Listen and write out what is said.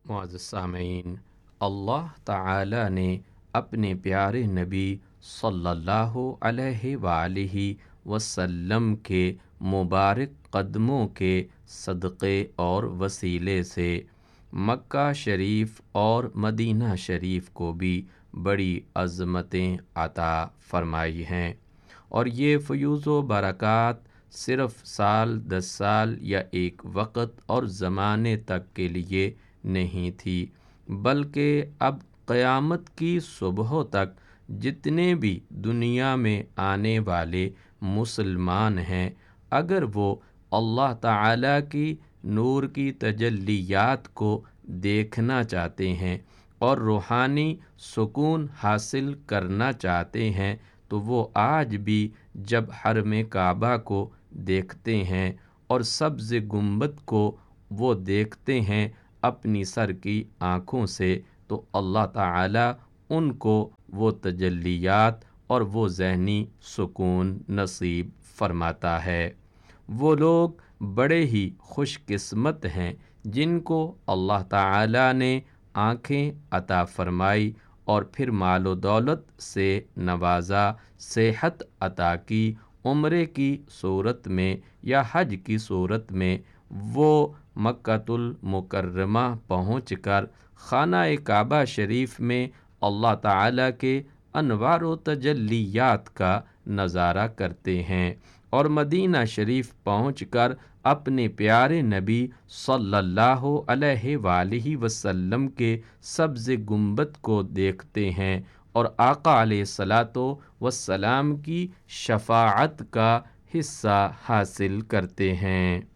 معزز سامعین، اللہ تعالی نے اپنے پیارے نبی صلی اللہ علیہ وآلہ وسلم کے مبارک قدموں کے صدقے اور وسیلے سے مکہ شریف اور مدینہ شریف کو بھی بڑی عظمتیں عطا فرمائی ہیں، اور یہ فیوز و برکات صرف سال 10 سال یا ایک وقت اور زمانے تک کے لیے نہیں تھی، بلکہ اب قیامت کی صبح تک جتنے بھی دنیا میں آنے والے مسلمان ہیں، اگر وہ اللہ تعالیٰ کی نور کی تجلیات کو دیکھنا چاہتے ہیں اور روحانی سکون حاصل کرنا چاہتے ہیں، تو وہ آج بھی جب حرم کعبہ کو دیکھتے ہیں اور سبز گنبد کو وہ دیکھتے ہیں اپنی سر کی آنکھوں سے، تو اللہ تعالیٰ ان کو وہ تجلیات اور وہ ذہنی سکون نصیب فرماتا ہے۔ وہ لوگ بڑے ہی خوش قسمت ہیں جن کو اللہ تعالیٰ نے آنکھیں عطا فرمائی اور پھر مال و دولت سے نوازا، صحت عطا کی، عمرے کی صورت میں یا حج کی صورت میں وہ مکۃ المکرمہ پہنچ کر خانہ کعبہ شریف میں اللہ تعالیٰ کے انوار و تجلیات کا نظارہ کرتے ہیں، اور مدینہ شریف پہنچ کر اپنے پیارے نبی صلی اللہ علیہ وآلہ وسلم کے سبز گنبد کو دیکھتے ہیں اور آقا علیہ الصلاۃ والسلام کی شفاعت کا حصہ حاصل کرتے ہیں۔